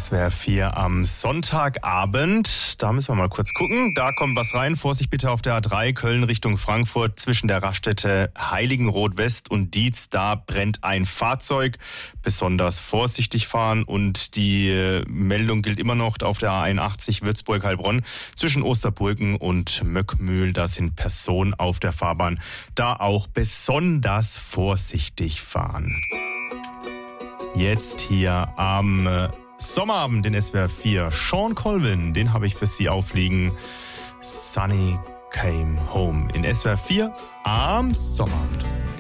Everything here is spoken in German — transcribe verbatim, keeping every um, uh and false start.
S W R vier am Sonntagabend. Da müssen wir mal kurz gucken. Da kommt was rein. Vorsicht bitte auf der A drei, Köln Richtung Frankfurt, zwischen der Raststätte Heiligenroth West und Dietz. Da brennt ein Fahrzeug. Besonders vorsichtig fahren. Und die Meldung gilt immer noch auf der A einundachtzig Würzburg-Heilbronn. Zwischen Osterburgen und Möckmühl, da sind Personen auf der Fahrbahn. Da auch besonders vorsichtig fahren. Jetzt hier am äh, Sommerabend in S W R vier. Sean Colvin, den habe ich für Sie aufliegen. Sunny Came Home in S W R vier am Sommerabend.